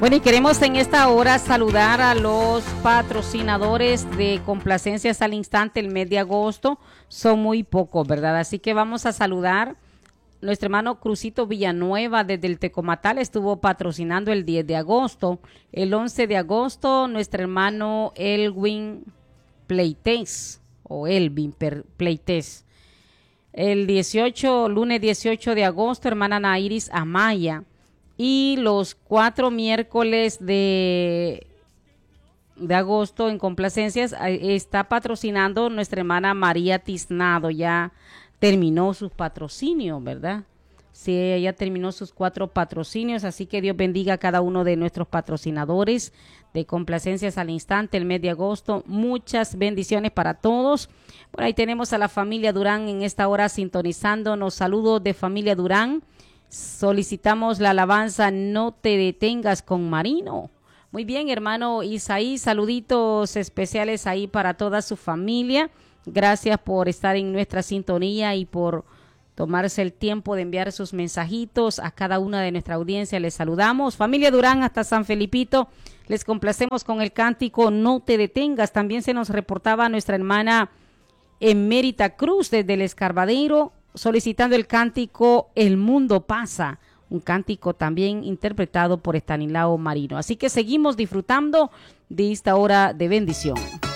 Bueno, y queremos en esta hora saludar a los patrocinadores de Complacencias al Instante el mes de agosto. Son muy pocos, ¿verdad? Así que vamos a saludar. Nuestro hermano Crucito Villanueva desde el Tecomatal estuvo patrocinando el 10 de agosto. El 11 de agosto, nuestro hermano Elvin Pleites o Elvin Pleites. El 18, lunes 18 de agosto, hermana Nairis Amaya. Y los 4 miércoles de agosto en Complacencias está patrocinando nuestra hermana María Tiznado. Ya terminó sus patrocinios, ¿verdad? Sí, ella terminó sus 4 patrocinios, así que Dios bendiga a cada uno de nuestros patrocinadores de Complacencias al Instante el mes de agosto. Muchas bendiciones para todos. Bueno, ahí tenemos a la familia Durán en esta hora sintonizándonos. Saludos de familia Durán. Solicitamos la alabanza No te detengas con Marino. Muy bien, hermano Isaí, saluditos especiales ahí para toda su familia. Gracias por estar en nuestra sintonía y por tomarse el tiempo de enviar sus mensajitos a cada una de nuestra audiencia. Les saludamos. Familia Durán hasta San Felipito. Les complacemos con el cántico No te detengas. También se nos reportaba nuestra hermana Emérita Cruz desde el Escarbadero, solicitando el cántico El Mundo Pasa, un cántico también interpretado por Estanislao Marino. Así que seguimos disfrutando de esta hora de bendición.